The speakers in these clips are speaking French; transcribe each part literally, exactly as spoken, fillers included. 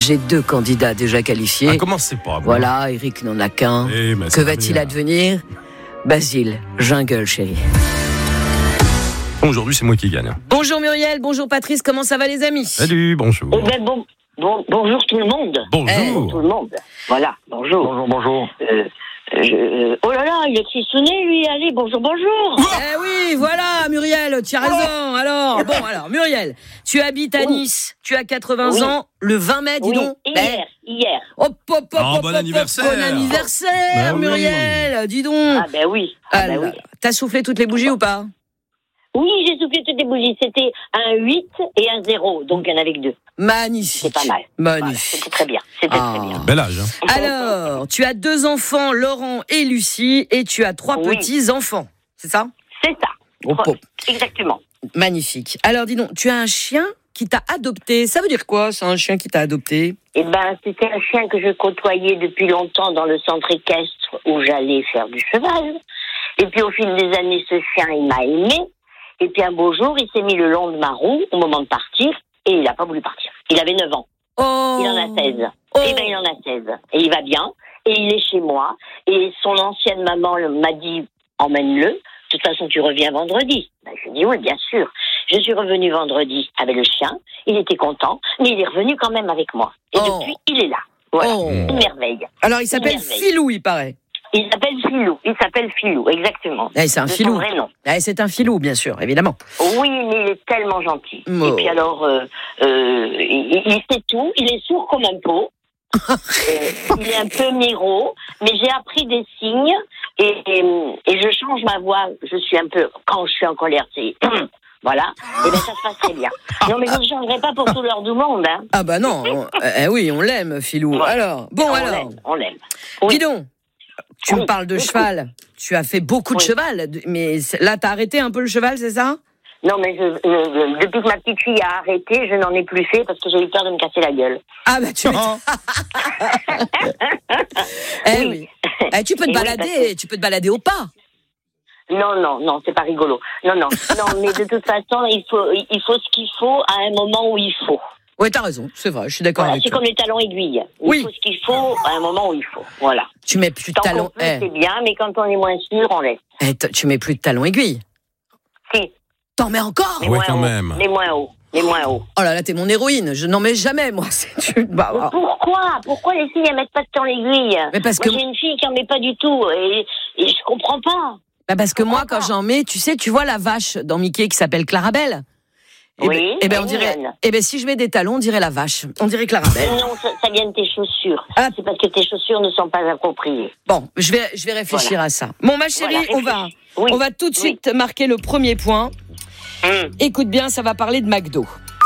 J'ai deux candidats déjà qualifiés. Ah, comment c'est pas bon. Voilà, Eric n'en a qu'un. Eh, ben, que va-t-il venir. advenir? Basile, jungle, chérie. Bon, aujourd'hui, c'est moi qui gagne. Bonjour Muriel, bonjour Patrice, comment ça va les amis? Salut, bonjour. Eh ben, bon, bon, bonjour tout le monde. Bonjour. Tout le monde. Voilà, bonjour. Bonjour, bonjour. Euh, je- oh là là, il est frissonné, lui. Allez, bonjour, bonjour. Eh oui, voilà Muriel, tu as raison. Alors, bon, alors Muriel, tu habites à Oui. Nice, tu as quatre-vingts Oui. ans, le vingt mai, dis Oui, donc. hier, hier. Hop, hop, hop, Oh, hop, bon hop, anniversaire. Bon anniversaire, Ben oui. Muriel, dis donc. Ah ben oui. Ah, Ah ben là oui. là. T'as soufflé toutes les bougies ou pas? Oui, j'ai soufflé toutes les bougies. C'était un huit et un zéro, donc il n'y en avait que deux. Magnifique. C'est pas mal. Voilà, Magnifique. c'était très bien. C'était Ah. très bien. Bel âge. Hein. Alors, tu as deux enfants, Laurent et Lucie, et tu as trois Oui. petits-enfants, c'est ça? C'est ça. Oh, oh. Exactement. Magnifique. Alors, dis donc, tu as un chien qui t'a adopté. Ça veut dire quoi, c'est un chien qui t'a adopté? Eh ben, c'était un chien que je côtoyais depuis longtemps dans le centre équestre où j'allais faire du cheval. Et puis, au fil des années, ce chien, il m'a aimé. Et puis, un beau jour, il s'est mis le long de ma roue au moment de partir et il n'a pas voulu partir. Il avait neuf ans. Oh. Il en a seize. Oh. Eh ben, il en a seize. Et il va bien. Et il est chez moi. Et son ancienne maman m'a dit, emmène-le. De toute façon, tu reviens vendredi. Ben, je lui ai dit, oui, bien sûr. Je suis revenue vendredi avec le chien. Il était content. Mais il est revenu quand même avec moi. Et Oh. depuis, il est là. Voilà. Oh. Une merveille. Alors, il s'appelle merveille. Filou, il paraît. Il s'appelle Filou. Il s'appelle Filou, exactement. Eh, c'est un De filou. son vrai nom. Eh, c'est un filou, bien sûr, évidemment. Oui, mais il est tellement gentil. Oh. Et puis alors, euh, euh, il, il sait tout. Il est sourd comme un pot. Euh, il est un peu miro, mais j'ai appris des signes et, et, et je change ma voix. Je suis un peu, quand je suis en colère, c'est voilà. Et bien ça se passe très bien. Non, mais je ne changerai pas pour tout l'heure du monde. Hein. Ah bah non, on- eh oui, on l'aime, Filou. Ouais. Alors, bon on alors, l'aime, on l'aime. Oui. dis donc, tu Oui. me parles de Oui. cheval. Tu as fait beaucoup de Oui. cheval, mais c'est- là, t'as arrêté un peu le cheval, c'est ça? Non, mais je, je- depuis que ma petite fille a arrêté, je n'en ai plus fait parce que j'ai eu peur de me casser la gueule. Ah bah tu m'étonnes. Eh oui. Oui. Eh, tu peux te Et oui, balader, parce tu peux te balader au pas. Non, non, non, c'est pas rigolo. Non, non, non, mais de toute façon, il faut, il faut ce qu'il faut à un moment où il faut. Ouais, t'as raison, c'est vrai, je suis d'accord Voilà, avec c'est toi. comme les talons aiguilles. Il Oui. faut ce qu'il faut à un moment où il faut. Voilà. Tu mets plus de Tant talons. qu'on peut, Eh, c'est bien, mais quand on est moins sûr, on laisse. eh, t- tu mets plus de talons aiguilles. Si, T'en mets encore? mais Ouais, moins quand haut. même. Les moins hauts. Les moins hauts. Oh là là, t'es mon héroïne. Je n'en mets jamais, moi. C'est une... bah, Mais bah. pourquoi Pourquoi les filles, elles mettent pas de talons aiguilles? Mais parce Moi, que- j'ai une fille qui en met pas du tout, et, et je comprends pas. Bah parce que moi, comprends quand pas. j'en mets, tu sais, tu vois la vache dans Mickey qui s'appelle Clarabelle. Eh Oui, ben, eh ben, elle on est dirait. mignonne. Eh ben, si je mets des talons, on dirait la vache. On dirait Clarabelle. Non, ça, ça vient de tes chaussures. Ah. C'est parce que tes chaussures ne sont pas appropriées. Bon, je vais, je vais réfléchir à ça. Bon, ma chérie, Voilà, on va, réfléchis. Oui. on va tout de Oui. suite marquer le premier point. Hum. Écoute bien, ça va parler de McDo.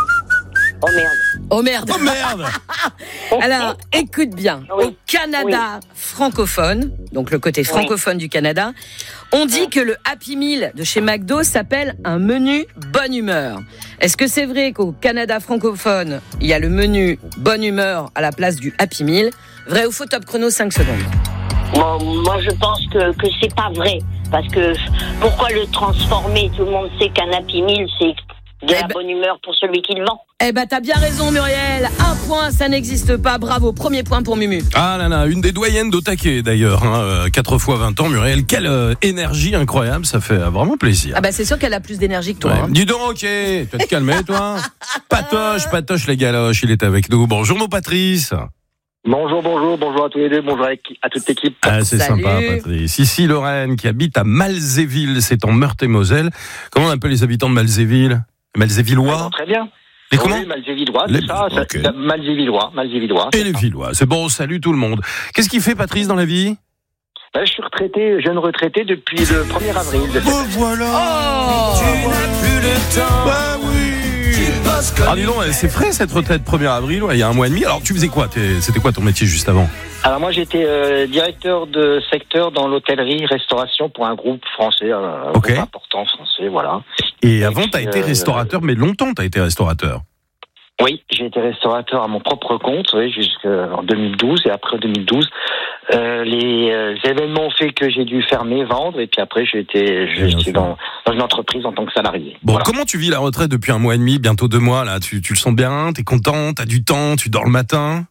Oh merde. Oh merde. Oh merde. Alors, écoute bien. Oui. Au Canada francophone, donc le côté francophone du Canada, on dit que le Happy Meal de chez McDo s'appelle un menu bonne humeur. Est-ce que c'est vrai qu'au Canada francophone, il y a le menu bonne humeur à la place du Happy Meal? Vrai ou faux? Top chrono, cinq secondes. Bon, moi, je pense que, que c'est pas vrai. Parce que pourquoi le transformer? Tout le monde sait qu'un Happy Meal, c'est de Eh la ben- bonne humeur pour celui qui le vend. Eh ben, t'as bien raison, Muriel. Un point, ça n'existe pas. Bravo. Premier point pour Mumu. Ah là là, une des doyennes d'Otake d'ailleurs. Hein, euh, quatre fois vingt ans, Muriel. Quelle euh, énergie incroyable, ça fait euh, vraiment plaisir. Ah bah, c'est sûr qu'elle a plus d'énergie que toi. Ouais. hein. Dis donc, ok, tu vas te calmer, toi. Patoche, patoche les galoches, il est avec nous. Bonjour, mon Patrice. Bonjour, bonjour, bonjour à tous les deux, bonjour à, à toute l'équipe. Ah, c'est Salut. sympa, Patrice. Ici, Lorraine, qui habite à Malzéville, c'est en Meurthe-et-Moselle. Comment on appelle les habitants de Malzéville? Malzévillois? Très bien. Les comment? Oui, Malzévillois, Les- c'est ça, ça, ok. ça, Malzévillois, Malzévillois. Et les Villois. C'est bon, salut tout le monde. Qu'est-ce qu'il fait, Patrice, dans la vie? Ben, je suis retraité, jeune retraité depuis le premier avril de cette année. voilà. Oh Tu n'as plus le temps. Bah oui. Ah, dis donc, c'est frais cette retraite premier avril, ouais, il y a un mois et demi. Alors, tu faisais quoi? T'es- C'était quoi ton métier juste avant? Alors moi j'étais euh, directeur de secteur dans l'hôtellerie restauration pour un groupe français, un Ok. groupe important français, voilà. Et avant, t'as puis, été euh, restaurateur, mais longtemps t'as été restaurateur. Oui, j'ai été restaurateur à mon propre compte, oui, jusqu'en deux mille douze, et après deux mille douze, euh, les euh, événements ont fait que j'ai dû fermer, vendre, et puis après j'ai été, j'ai Bien été sûr. dans, dans une entreprise en tant que salarié. Bon, Voilà. comment tu vis la retraite depuis un mois et demi, bientôt deux mois là? Tu, tu le sens bien? T'es content? T'as du temps? Tu dors le matin?